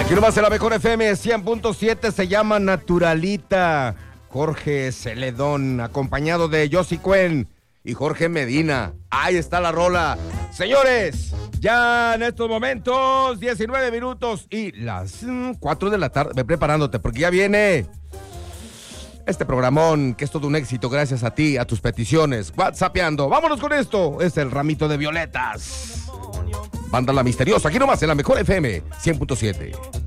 Aquí nomás en la mejor FM 100.7 se llama Naturalita. Jorge Celedón, acompañado de Josie Cuen y Jorge Medina. Ahí está la rola. Señores, ya en estos momentos, 19 minutos y las 4 de la tarde. Ve preparándote porque ya viene este programón que es todo un éxito gracias a ti, a tus peticiones. WhatsAppeando. Vámonos con esto. Es el Ramito de Violetas. Banda La Misteriosa, aquí nomás en la mejor FM 100.7.